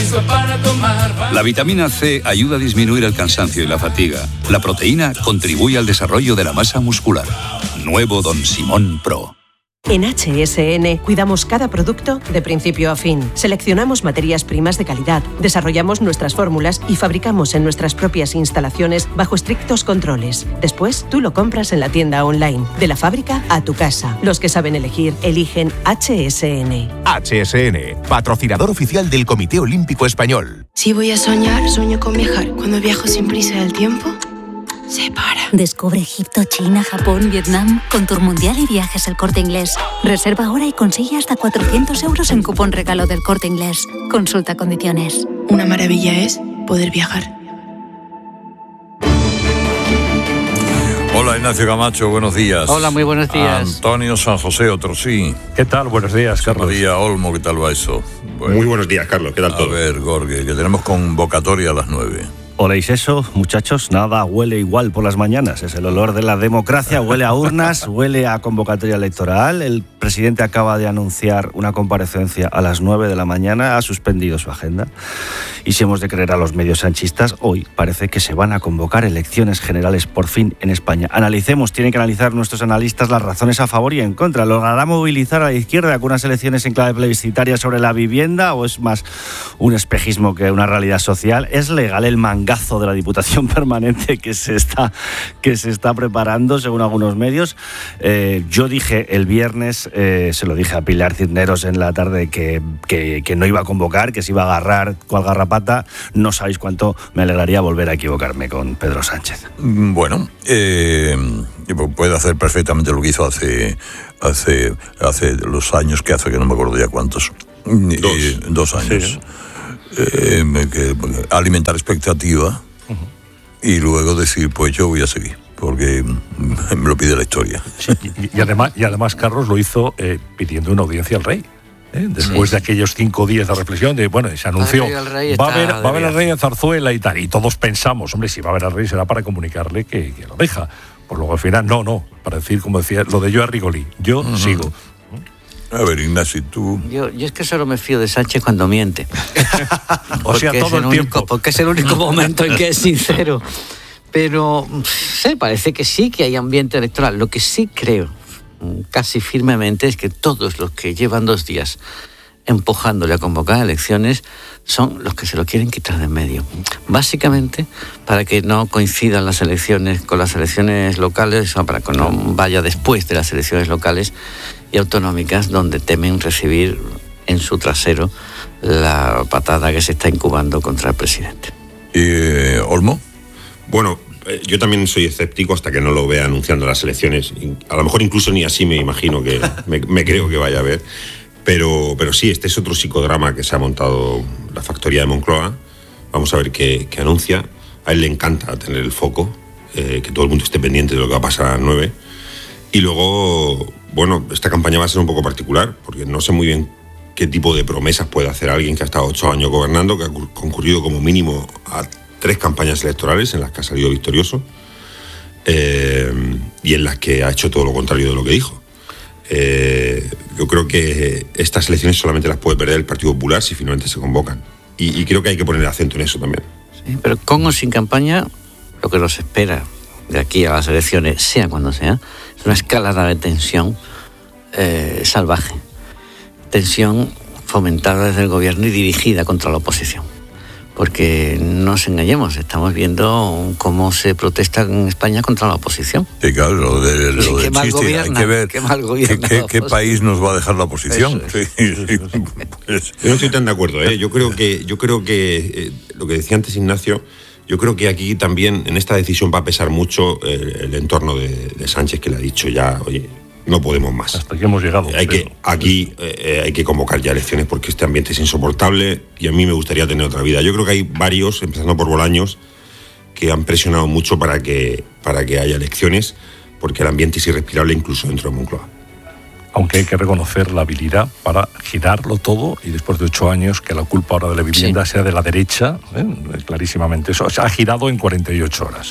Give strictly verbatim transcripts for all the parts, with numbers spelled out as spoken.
permiso para tomar. La vitamina C ayuda a disminuir el cansancio y la fatiga. La proteína contribuye al desarrollo de la masa muscular. Nuevo Don Simón Pro. En H S N cuidamos cada producto de principio a fin. Seleccionamos materias primas de calidad, desarrollamos nuestras fórmulas y fabricamos en nuestras propias instalaciones bajo estrictos controles. Después, tú lo compras en la tienda online, de la fábrica a tu casa. Los que saben elegir, eligen H S N. H S N, patrocinador oficial del Comité Olímpico Español. Si voy a soñar, sueño con viajar. Cuando viajo sin prisa del tiempo, se para. Descubre Egipto, China, Japón, Vietnam con Tour Mundial y Viajes El Corte Inglés. Reserva ahora y consigue hasta cuatrocientos euros en cupón regalo del Corte Inglés. Consulta condiciones. Una maravilla es poder viajar. Hola Ignacio Camacho, buenos días. Hola, muy buenos días. Antonio San José, otro sí. ¿Qué tal? Buenos días, Carlos. Buenos días, Olmo, ¿qué tal va eso? Bueno, muy buenos días, Carlos, ¿qué tal todo? A ver, Gorge, que tenemos convocatoria a las nueve. ¿Oléis eso, muchachos? Nada huele igual por las mañanas. Es el olor de la democracia, huele a urnas, huele a convocatoria electoral. El presidente acaba de anunciar una comparecencia a las nueve de la mañana, ha suspendido su agenda. Y si hemos de creer a los medios sanchistas, hoy parece que se van a convocar elecciones generales por fin en España. Analicemos, tienen que analizar nuestros analistas las razones a favor y en contra. ¿Logrará movilizar a la izquierda con unas elecciones en clave plebiscitaria sobre la vivienda o es más un espejismo que una realidad social? ¿Es legal el mandato de la Diputación Permanente que se está, que se está preparando, según algunos medios? Eh, yo dije el viernes, eh, se lo dije a Pilar Cisneros en la tarde, que, que, que no iba a convocar, que se iba a agarrar cual garrapata. No sabéis cuánto me alegraría volver a equivocarme con Pedro Sánchez. Bueno, eh, puede hacer perfectamente lo que hizo hace, hace, hace los años que hace, que no me acuerdo ya cuántos. Dos, eh, dos años. Sí. Eh, que alimentar expectativa uh-huh. y luego decir, pues yo voy a seguir, porque me lo pide la historia. Sí, y, y, además, y además Carlos lo hizo eh, pidiendo una audiencia al rey. ¿eh? Después sí. de aquellos cinco días de reflexión, de bueno, se anunció, va a haber, va a haber al rey en Zarzuela y tal, y todos pensamos, hombre, si va a haber al rey será para comunicarle que, que lo deja. Pues luego al final, no, no, para decir, como decía, lo de yo a Rigolí, yo uh-huh. sigo. A ver, Ignacio, tú... Yo, yo es que solo me fío de Sánchez cuando miente. O sea, todo el, el tiempo. Único, porque es el único momento en que es sincero. Pero, sí, parece que sí que hay ambiente electoral. Lo que sí creo, casi firmemente, es que todos los que llevan dos días empujándole a convocar elecciones son los que se lo quieren quitar de en medio. Básicamente, para que no coincidan las elecciones con las elecciones locales, o para que no vaya después de las elecciones locales y autonómicas, donde temen recibir en su trasero la patada que se está incubando contra el presidente. ¿Y eh, Olmo? Bueno, eh, yo también soy escéptico hasta que no lo vea anunciando las elecciones. A lo mejor incluso ni así me imagino que me, me creo que vaya a haber. Pero, pero sí, este es otro psicodrama que se ha montado la factoría de Moncloa. Vamos a ver qué, qué anuncia. A él le encanta tener el foco, eh, que todo el mundo esté pendiente de lo que va a pasar a las nueve. Y luego, bueno, esta campaña va a ser un poco particular, porque no sé muy bien qué tipo de promesas puede hacer alguien que ha estado ocho años gobernando, que ha concurrido como mínimo a tres campañas electorales en las que ha salido victorioso, eh, y en las que ha hecho todo lo contrario de lo que dijo. Eh, yo creo que estas elecciones solamente las puede perder el Partido Popular si finalmente se convocan. Y, y creo que hay que poner el acento en eso también. Sí, pero con o sin campaña, lo que nos espera de aquí a las elecciones, sea cuando sea, es una escalada de tensión eh, salvaje. Tensión fomentada desde el gobierno y dirigida contra la oposición. Porque no nos engañemos, estamos viendo cómo se protesta en España contra la oposición. Sí, claro, lo, de, lo del chiste, gobierna, hay que ver qué, mal qué, qué, qué país nos va a dejar la oposición. Sí, sí, sí, sí. Pues, yo no estoy tan de acuerdo, ¿eh? Yo creo que, yo creo que eh, lo que decía antes Ignacio, yo creo que aquí también en esta decisión va a pesar mucho el, el entorno de, de Sánchez, que le ha dicho ya, oye, no podemos más. Hasta aquí hemos llegado. Hay que, aquí eh, hay que convocar ya elecciones porque este ambiente es insoportable y a mí me gustaría tener otra vida. Yo creo que hay varios, empezando por Bolaños, que han presionado mucho para que, para que haya elecciones, porque el ambiente es irrespirable incluso dentro de Moncloa. Aunque hay que reconocer la habilidad para girarlo todo y después de ocho años que la culpa ahora de la vivienda sí. sea de la derecha, ¿eh? clarísimamente eso. O sea, ha girado en cuarenta y ocho horas.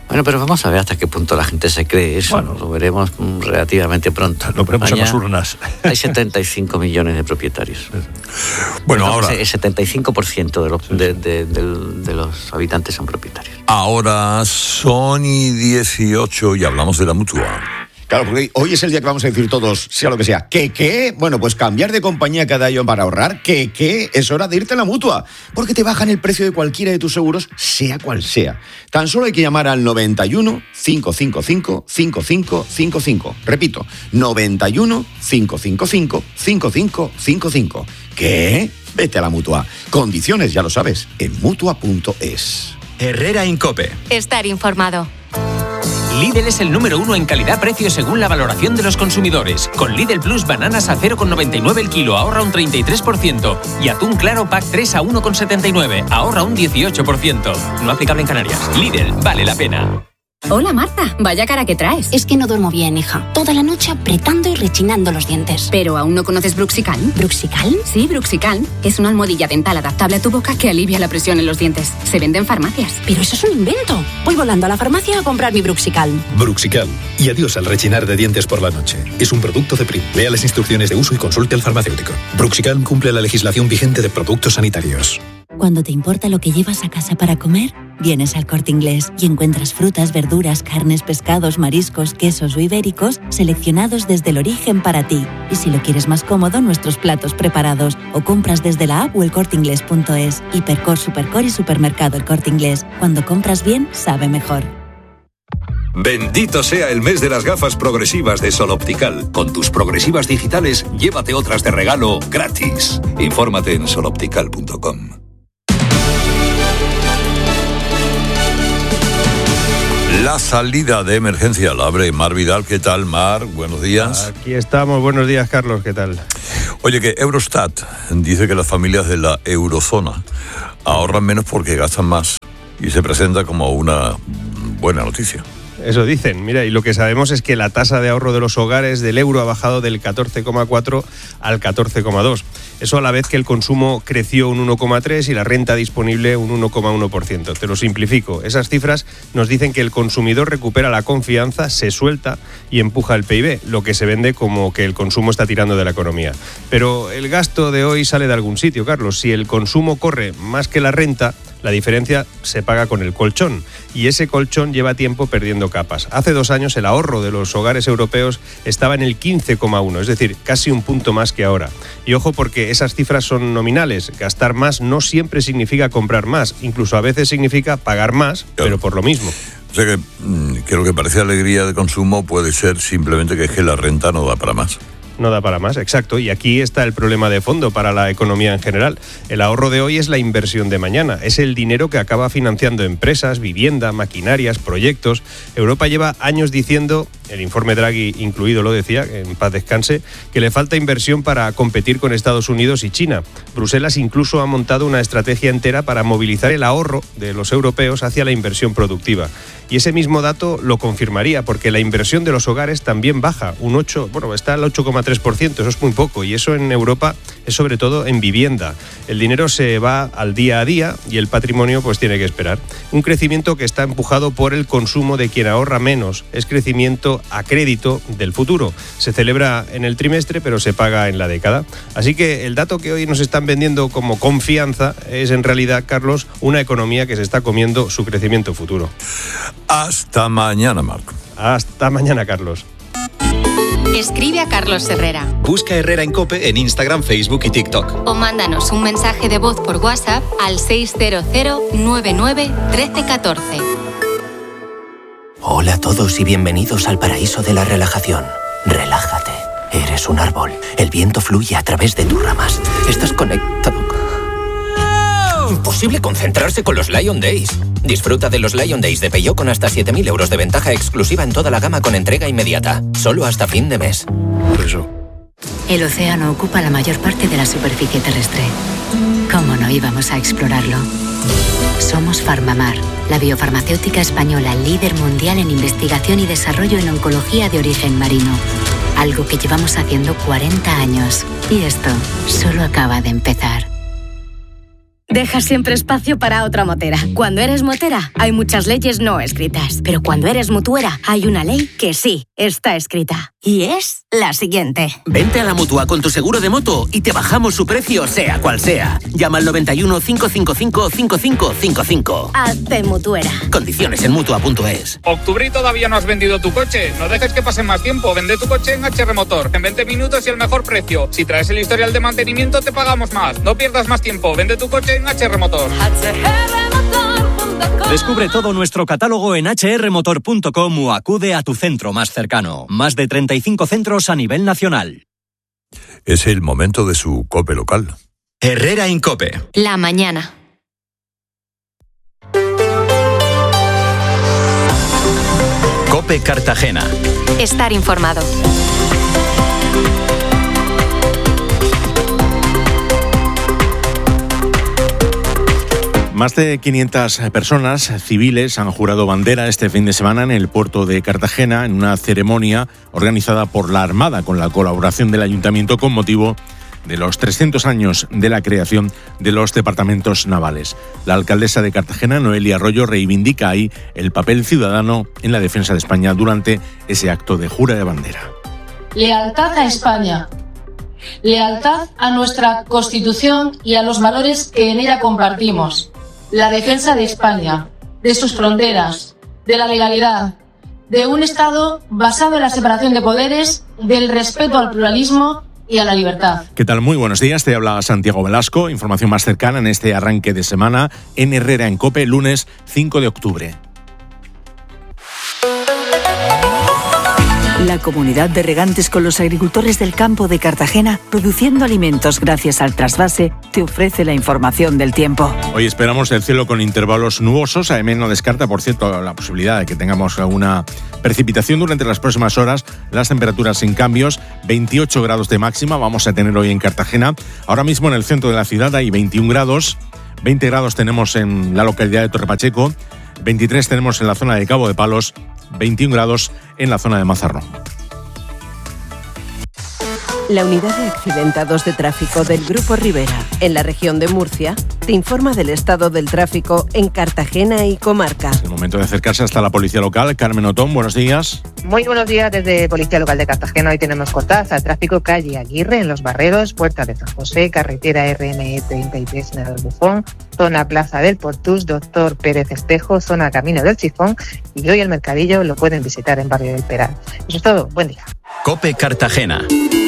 Bueno, pero vamos a ver hasta qué punto la gente se cree eso. Bueno, lo veremos relativamente pronto. Lo veremos en las urnas. Hay setenta y cinco millones de propietarios. Bueno, ahora... El setenta y cinco por ciento de los, de, de, de, de los habitantes son propietarios. Ahora son y dieciocho y hablamos de la Mutua. Claro, porque hoy es el día que vamos a decir todos, sea lo que sea, ¿qué qué? Bueno, pues cambiar de compañía cada año para ahorrar, ¿qué qué? Es hora de irte a la Mutua, porque te bajan el precio de cualquiera de tus seguros, sea cual sea. Tan solo hay que llamar al noventa y uno, cinco cinco cinco, cinco cinco cinco cinco. Repito, noventa y uno, cinco cinco cinco, cinco cinco cinco cinco. ¿Qué? Vete a la Mutua. Condiciones, ya lo sabes, en mutua punto es. Herrera Incope. Estar informado. Lidl es el número uno en calidad-precio según la valoración de los consumidores. Con Lidl Plus bananas a cero coma noventa y nueve el kilo, ahorra un treinta y tres por ciento. Y atún claro pack tres a uno coma setenta y nueve, ahorra un dieciocho por ciento. No aplicable en Canarias. Lidl, vale la pena. Hola Marta, vaya cara que traes. Es que no duermo bien, hija. Toda la noche apretando y rechinando los dientes. ¿Pero aún no conoces Bruxicalm? ¿Bruxicalm? Sí, Bruxicalm. Es una almohadilla dental adaptable a tu boca que alivia la presión en los dientes. Se vende en farmacias. Pero eso es un invento. Voy volando a la farmacia a comprar mi Bruxicalm. Bruxicalm. Y adiós al rechinar de dientes por la noche. Es un producto de Prim. Lea las instrucciones de uso y consulte al farmacéutico. Bruxicalm cumple la legislación vigente de productos sanitarios. Cuando te importa lo que llevas a casa para comer, vienes al Corte Inglés y encuentras frutas, verduras, carnes, pescados, mariscos, quesos o ibéricos seleccionados desde el origen para ti. Y si lo quieres más cómodo, nuestros platos preparados o compras desde la app o el corte inglés punto es. Hipercor, Supercor y Supermercado El Corte Inglés. Cuando compras bien, sabe mejor. Bendito sea el mes de las gafas progresivas de Sol Optical. Con tus progresivas digitales, llévate otras de regalo gratis. Infórmate en sol optical punto com. La salida de emergencia la abre Mar Vidal. ¿Qué tal, Mar? Buenos días. Aquí estamos. Buenos días, Carlos. ¿Qué tal? Oye, que Eurostat dice que las familias de la eurozona ahorran menos porque gastan más y se presenta como una buena noticia. Eso dicen. Mira, y lo que sabemos es que la tasa de ahorro de los hogares del euro ha bajado del catorce coma cuatro al catorce coma dos. Eso a la vez que el consumo creció un uno coma tres y la renta disponible un uno coma uno por ciento. Te lo simplifico. Esas cifras nos dicen que el consumidor recupera la confianza, se suelta y empuja el P I B, lo que se vende como que el consumo está tirando de la economía. Pero el gasto de hoy sale de algún sitio, Carlos. Si el consumo corre más que la renta, la diferencia se paga con el colchón, y ese colchón lleva tiempo perdiendo capas. Hace dos años el ahorro de los hogares europeos estaba en el quince coma uno, es decir, casi un punto más que ahora. Y ojo, porque esas cifras son nominales. Gastar más no siempre significa comprar más, incluso a veces significa pagar más, pero por lo mismo. O sea que, que lo que parece alegría de consumo puede ser simplemente que es que la renta no da para más. No da para más, exacto. Y aquí está el problema de fondo para la economía en general. El ahorro de hoy es la inversión de mañana. Es el dinero que acaba financiando empresas, vivienda, maquinarias, proyectos. Europa lleva años diciendo, el informe Draghi incluido lo decía, en paz descanse, que le falta inversión para competir con Estados Unidos y China. Bruselas incluso ha montado una estrategia entera para movilizar el ahorro de los europeos hacia la inversión productiva. Y ese mismo dato lo confirmaría, porque la inversión de los hogares también baja, un ocho, bueno, está al ocho coma tres por ciento, eso es muy poco, y eso en Europa es sobre todo en vivienda. El dinero se va al día a día y el patrimonio pues tiene que esperar. Un crecimiento que está empujado por el consumo de quien ahorra menos, es crecimiento a crédito del futuro. Se celebra en el trimestre, pero se paga en la década. Así que el dato que hoy nos están vendiendo como confianza es en realidad, Carlos, una economía que se está comiendo su crecimiento futuro. Hasta mañana, Marco. Hasta mañana, Carlos. Escribe a Carlos Herrera. Busca Herrera Incope en Instagram, Facebook y TikTok. O mándanos un mensaje de voz por WhatsApp al seis cero cero nueve nueve uno tres uno cuatro. Hola a todos y bienvenidos al paraíso de la relajación. Relájate. Eres un árbol. El viento fluye a través de tus ramas. Estás conectado. Imposible concentrarse con los Lion Days. Disfruta de los Lion Days de Peugeot con hasta siete mil euros de ventaja exclusiva en toda la gama con entrega inmediata. Solo hasta fin de mes. Eso. El océano ocupa la mayor parte de la superficie terrestre. ¿Cómo no íbamos a explorarlo? Somos Farmamar, la biofarmacéutica española líder mundial en investigación y desarrollo en oncología de origen marino. Algo que llevamos haciendo cuarenta años. Y esto solo acaba de empezar. dejas siempre espacio para otra motera. Cuando eres motera, hay muchas leyes no escritas. Pero cuando eres mutuera, hay una ley que sí está escrita. Y es la siguiente. Vente a la Mutua con tu seguro de moto y te bajamos su precio sea cual sea. Llama al noventa y uno, cinco cinco cinco, cinco cinco cinco cinco. Hazte mutuera. Condiciones en mutua punto es. Octubre y todavía no has vendido tu coche. No dejes que pase más tiempo. Vende tu coche en H R Motor. En veinte minutos y el mejor precio. Si traes el historial de mantenimiento, te pagamos más. No pierdas más tiempo. Vende tu coche en H R Motor. Descubre todo nuestro catálogo en hache erre motor punto com o acude a tu centro más cercano. Más de treinta y cinco centros a nivel nacional. Es el momento de su COPE local. Herrera Incope. La mañana. COPE Cartagena. Estar informado. Más de quinientas personas civiles han jurado bandera este fin de semana en el puerto de Cartagena en una ceremonia organizada por la Armada con la colaboración del Ayuntamiento con motivo de los trescientos años de la creación de los departamentos navales. La alcaldesa de Cartagena, Noelia Arroyo, reivindica ahí el papel ciudadano en la defensa de España durante ese acto de jura de bandera. Lealtad a España. Lealtad a nuestra Constitución y a los valores que en ella compartimos. La defensa de España, de sus fronteras, de la legalidad, de un Estado basado en la separación de poderes, del respeto al pluralismo y a la libertad. ¿Qué tal? Muy buenos días, te habla Santiago Velasco. Información más cercana en este arranque de semana en Herrera en COPE, lunes cinco de octubre. La comunidad de regantes con los agricultores del campo de Cartagena, produciendo alimentos gracias al trasvase, te ofrece la información del tiempo. Hoy esperamos el cielo con intervalos nubosos. A E M E no descarta, por cierto, la posibilidad de que tengamos alguna precipitación durante las próximas horas. Las temperaturas sin cambios, veintiocho grados de máxima vamos a tener hoy en Cartagena. Ahora mismo en el centro de la ciudad hay veintiún grados, veinte grados tenemos en la localidad de Torre Pacheco, veintitrés tenemos en la zona de Cabo de Palos, veintiún grados en la zona de Mazarrón. La unidad de accidentados de tráfico del Grupo Rivera, en la región de Murcia, te informa del estado del tráfico en Cartagena y comarca. Es el momento de acercarse hasta la policía local. Carmen Otón, buenos días. Muy buenos días desde Policía Local de Cartagena. Hoy tenemos cortadas al tráfico calle Aguirre en Los Barreros, Puerta de San José, carretera R M E treinta y tres en el Albufón, zona Plaza del Portus, Doctor Pérez Espejo, zona Camino del Chifón, y hoy el Mercadillo lo pueden visitar en Barrio del Peral. Eso es todo. Buen día. COPE Cartagena.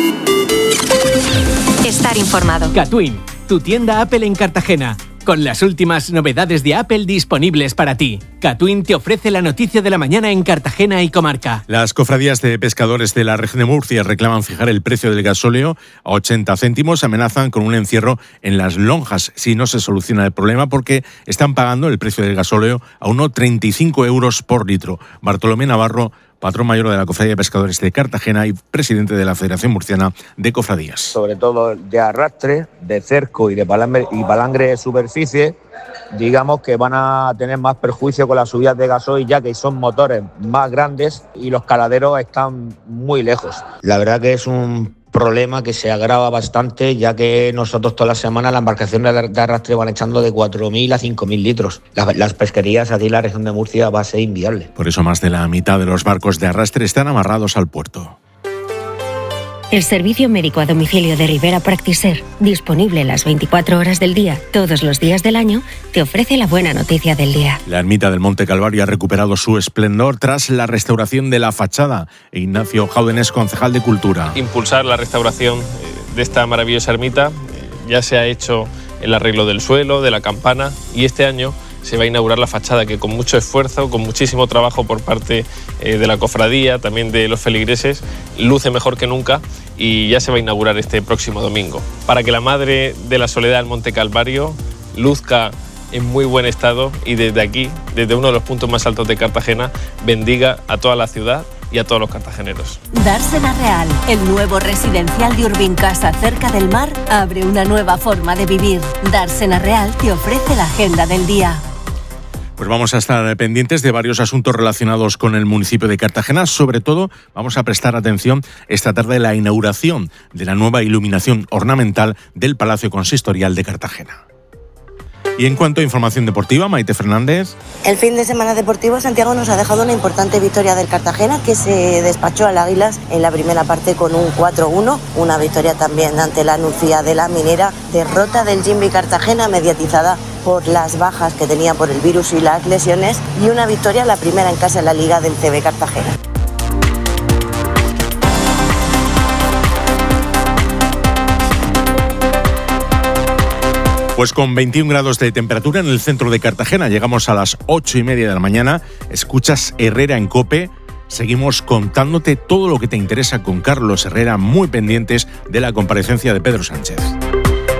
Estar informado. Catwin, tu tienda Apple en Cartagena, con las últimas novedades de Apple disponibles para ti. Catwin te ofrece la noticia de la mañana en Cartagena y comarca. Las cofradías de pescadores de la región de Murcia reclaman fijar el precio del gasóleo a ochenta céntimos. Amenazan con un encierro en las lonjas si no se soluciona el problema, porque están pagando el precio del gasóleo a unos treinta y cinco euros por litro. Bartolomé Navarro, patrón mayor de la Cofradía de Pescadores de Cartagena y presidente de la Federación Murciana de Cofradías. Sobre todo de arrastre, de cerco y de palangre, y palangre de superficie, digamos que van a tener más perjuicio con las subidas de gasoil, ya que son motores más grandes y los caladeros están muy lejos. La verdad que es un problema que se agrava bastante, ya que nosotros todas las semanas las embarcaciones de arrastre van echando de cuatro mil a cinco mil litros. Las, las pesquerías aquí en la región de Murcia va a ser inviable. Por eso más de la mitad de los barcos de arrastre están amarrados al puerto. El servicio médico a domicilio de Rivera Practiser, disponible las veinticuatro horas del día, todos los días del año, te ofrece la buena noticia del día. La ermita del Monte Calvario ha recuperado su esplendor tras la restauración de la fachada. Ignacio Jaúdenes, concejal de Cultura. Impulsar la restauración de esta maravillosa ermita. Ya se ha hecho el arreglo del suelo, de la campana, y este año se va a inaugurar la fachada, que con mucho esfuerzo, con muchísimo trabajo por parte eh, de la cofradía, también de los feligreses, luce mejor que nunca, y ya se va a inaugurar este próximo domingo, para que la Madre de la Soledad del Monte Calvario luzca en muy buen estado y desde aquí, desde uno de los puntos más altos de Cartagena, bendiga a toda la ciudad y a todos los cartageneros. Dársena Real, el nuevo residencial de Urbincasa cerca del mar, abre una nueva forma de vivir. Dársena Real te ofrece la agenda del día. Pues vamos a estar pendientes de varios asuntos relacionados con el municipio de Cartagena. Sobre todo, vamos a prestar atención esta tarde a la inauguración de la nueva iluminación ornamental del Palacio Consistorial de Cartagena. Y en cuanto a información deportiva, Maite Fernández. El fin de semana deportivo, Santiago, nos ha dejado una importante victoria del Cartagena, que se despachó al Águilas en la primera parte con un cuatro uno. Una victoria también ante la Nucía de la Minera. Derrota del Jimby Cartagena, mediatizada por las bajas que tenía por el virus y las lesiones. Y una victoria, la primera en casa en la Liga del C B Cartagena. Pues con veintiún grados de temperatura en el centro de Cartagena, llegamos a las ocho y media de la mañana. Escuchas Herrera en COPE. Seguimos contándote todo lo que te interesa con Carlos Herrera, muy pendientes de la comparecencia de Pedro Sánchez.